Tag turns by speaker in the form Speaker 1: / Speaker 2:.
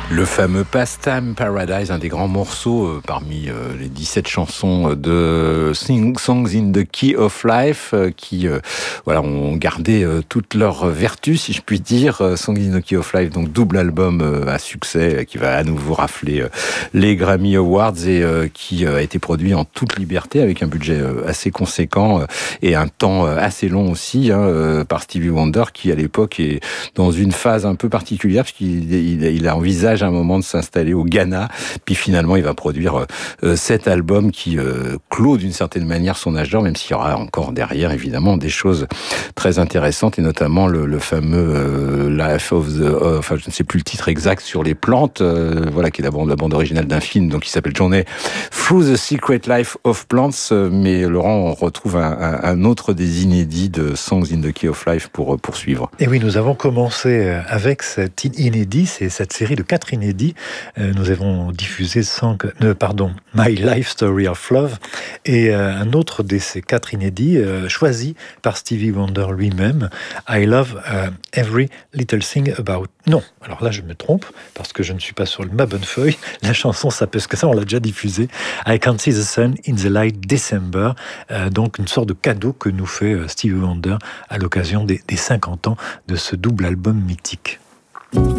Speaker 1: Le fameux Pastime Paradise, un des grands morceaux parmi les 17 chansons de Songs in the Key of Life qui ont gardé toute leur vertu, si je puis dire. Songs in the Key of Life, donc double album à succès qui va à nouveau rafler les Grammy Awards et qui a été produit en toute liberté avec un budget assez conséquent et un temps assez long aussi par Stevie Wonder qui à l'époque est dans une phase un peu particulière parce qu'il envisage un moment de s'installer au Ghana, puis finalement il va produire cet album qui clôt d'une certaine manière son âge d'or, même s'il y aura encore derrière évidemment des choses très intéressantes et notamment le fameux Life of the, je ne sais plus le titre exact sur les plantes, qui est la bande originale d'un film donc qui s'appelle Journey Through the Secret Life of Plants. Mais Laurent, on retrouve un autre des inédits de Songs in the Key of Life pour poursuivre.
Speaker 2: Et oui, nous avons commencé avec cet inédit, c'est cette série de 4 inédits. Nous avons diffusé My Life Story of Love et un autre de ces 4 inédits choisi par Stevie Wonder lui-même, I Love Every Little Thing About... Non, alors là je me trompe parce que je ne suis pas sur ma bonne feuille. La chanson s'appelle, parce que ça on l'a déjà diffusé, I Can't See the Sun in the Light December, donc une sorte de cadeau que nous fait Stevie Wonder à l'occasion des 50 ans de ce double album mythique.